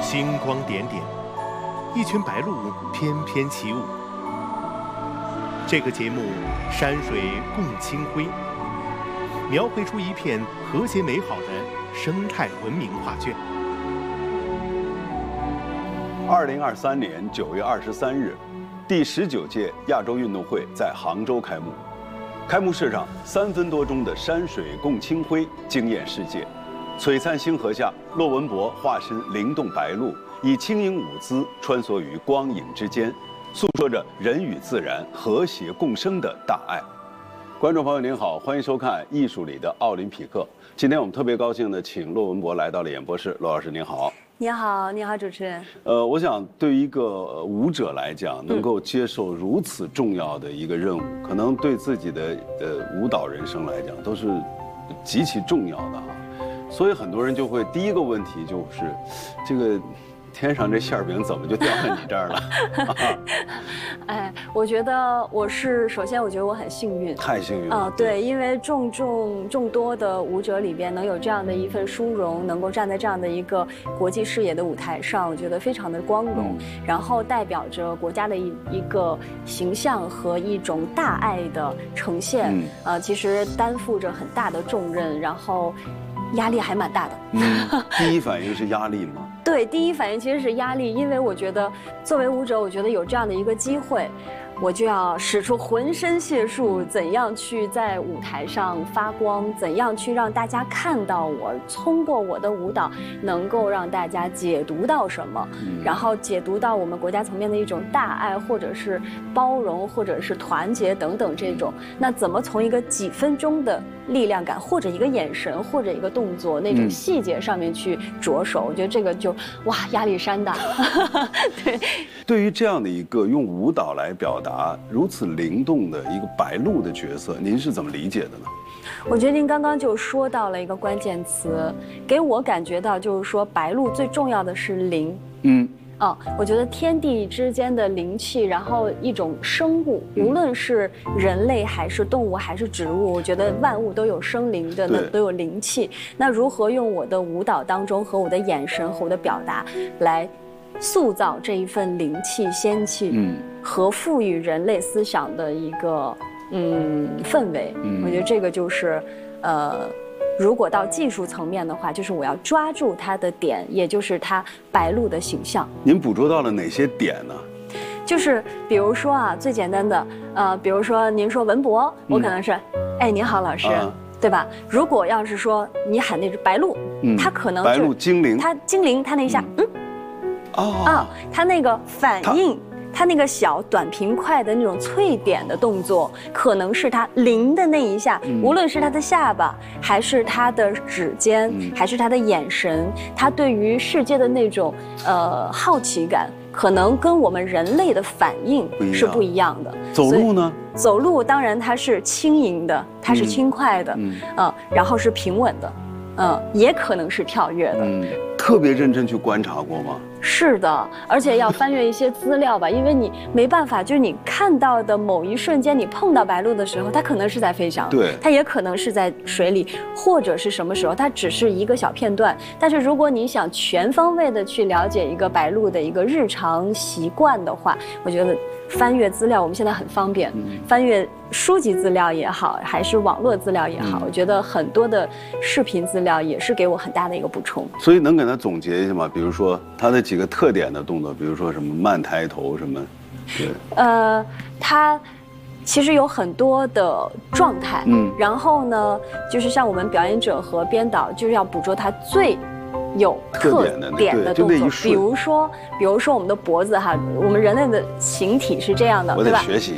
星光点点，一群白鹭翩翩起舞。这个节目山水共清辉，描绘出一片和谐美好的生态文明画卷。 2023年9月23日，第19届亚洲运动会在杭州开幕。开幕式上，3分多钟的山水共清辉惊艳世界。璀璨星河下，骆文博化身灵动白鹭，以轻盈舞姿穿梭于光影之间，诉说着人与自然和谐共生的大爱。观众朋友您好，欢迎收看《艺术里的奥林匹克》。今天我们特别高兴的请骆文博来到了演播室。骆老师您好。 你好，你好，主持人。 我想对于一个舞者来讲，能够接受如此重要的一个任务，可能对自己的舞蹈人生来讲都是极其重要的啊。所以很多人就会第一个问题就是，这个天上这馅饼怎么就掉在你这儿了？ 哎，我觉得首先我觉得我很幸运， 太幸运了。 对，因为众多的舞者里边能有这样的一份殊荣，能够站在这样的一个国际视野的舞台上，我觉得非常的光荣。然后代表着国家的一个形象和一种大爱的呈现。其实担负着很大的重任，然后压力还蛮大的。 第一反应是压力吗？ 对，第一反应其实是压力，因为我觉得作为舞者，我觉得有这样的一个机会，我就要使出浑身解数，怎样去在舞台上发光，怎样去让大家看到我，通过我的舞蹈能够让大家解读到什么，然后解读到我们国家层面的一种大爱，或者是包容，或者是团结等等这种。那怎么从一个几分钟的力量感，或者一个眼神，或者一个动作那种细节上面去着手，我觉得这个就压力山大。对， 对于这样的一个用舞蹈来表达如此灵动的一个白鹭的角色，您是怎么理解的呢？ 我觉得您刚刚就说到了一个关键词，给我感觉到就是说白鹭最重要的是灵。我觉得天地之间的灵气，然后一种生物，无论是人类还是动物还是植物，我觉得万物都有生灵的，都有灵气。那如何用我的舞蹈当中和我的眼神和我的表达来塑造这一份灵气、仙气，和赋予人类思想的一个氛围，我觉得这个就是如果到技术层面的话，就是我要抓住它的点，也就是它白鹭的形象。 您捕捉到了哪些点呢？ 就是比如说最简单的比如说您说文博，我可能是您好老师，对吧？如果要是说你喊那只白鹭，它可能白鹭精灵， 它精灵，它那一下它那个反应。它那个小短平快的那种脆点的动作，可能是它灵的那一下，无论是它的下巴，还是它的指尖，还是它的眼神，它对于世界的那种好奇感，可能跟我们人类的反应是不一样的。 走路呢？ 走路当然它是轻盈的，它是轻快的，然后是平稳的，也可能是跳跃的。 特别认真去观察过吗？ 是的，而且要翻阅一些资料吧，因为你没办法，就是你看到的某一瞬间，你碰到白鹭的时候，它可能是在飞翔， 对， 它也可能是在水里，或者是什么时候，它只是一个小片段。但是如果你想全方位的去了解一个白鹭的一个日常习惯的话，我觉得翻阅资料我们现在很方便，翻阅书籍资料也好，还是网络资料也好，我觉得很多的视频资料也是给我很大的一个补充。 所以能给他总结一下吗？比如说他的几个特点的动作，比如说什么慢抬头什么，对， 他其实有很多的状态，然后呢，就是像我们表演者和编导，就是要捕捉他最有特点的动作，比如说我们的脖子哈，我们人类的形体是这样的，对吧？ 我得学习。